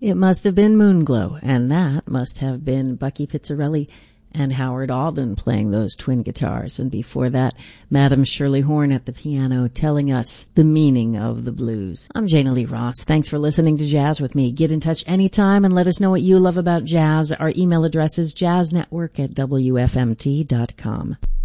it must have been Moonglow, and that must have been Bucky Pizzarelli and Howard Alden playing those twin guitars. And before that, Madam Shirley Horn at the piano telling us the meaning of the blues. I'm Jana Lee Ross. Thanks for listening to Jazz with me. Get in touch anytime and let us know what you love about jazz. Our email address is jazznetwork@wfmt.com.